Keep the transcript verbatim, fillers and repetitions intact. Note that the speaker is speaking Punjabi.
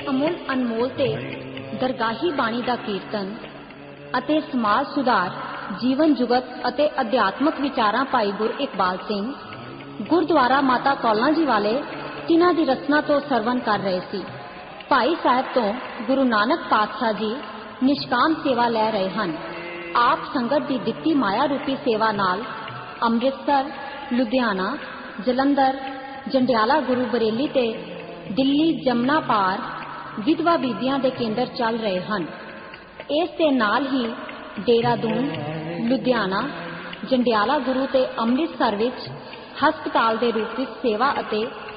ਅਮੁੱਲ ਅਨਮੋਲ ਤੇ ਦਰਗਾਹੀ ਬਾਣੀ ਦਾ ਕੀਰਤਨ ਅਤੇ ਸਮਾਜ ਸੁਧਾਰ, ਜੀਵਨ ਜੁਗਤ ਅਤੇ ਅਧਿਆਤਮਕ ਵਿਚਾਰਾਂ ਭਾਈ ਗੁਰ ਇਕਬਾਲ ਸਿੰਘ ਗੁਰਦੁਆਰਾ ਮਾਤਾ ਕੌਲਾਂ ਜੀ ਵਾਲੇ ਤਿੰਨਾਂ ਦੀ ਰਚਨਾ ਤੋਂ ਸਰਵਣ ਕਰ ਰਹੇ ਸੀ। ਭਾਈ ਸਾਹਿਬ ਤੋਂ ਗੁਰੂ ਨਾਨਕ ਪਾਤਸ਼ਾਹ ਜੀ ਨਿਸ਼ਕਾਮ ਸੇਵਾ ਲੈ ਰਹੇ ਹਨ। ਆਪ ਸੰਗਤ ਦੀ ਦਿੱਤੀ ਮਾਇਆ ਰੂਪੀ ਸੇਵਾ ਨਾਲ ਅੰਮ੍ਰਿਤਸਰ, ਲੁਧਿਆਣਾ, ਜਲੰਧਰ, ਜੰਡਿਆਲਾ, ਗੁਰੂ ਬਰੇਲੀ ਤੇ ਦਿੱਲੀ ਜਮਨਾ ਪਾਰ ਵਿਧਵਾ ਬੀਬੀਆਂ ਦੇ ਕੇਂਦਰ ਚੱਲ ਰਹੇ ਹਨ। ਇਸ ਦੇ ਨਾਲ ਹੀ ਦੇਹਰਾਦੂਨ, ਲੁਧਿਆਣਾ, ਜੰਡਿਆਲਾ ਗੁਰੂ ਤੇ ਅੰਮ੍ਰਿਤਸਰ ਵਿੱਚ ਹਸਪਤਾਲ ਦੇ ਰੂਪ ਵਿੱਚ ਸੇਵਾ ਅਤੇ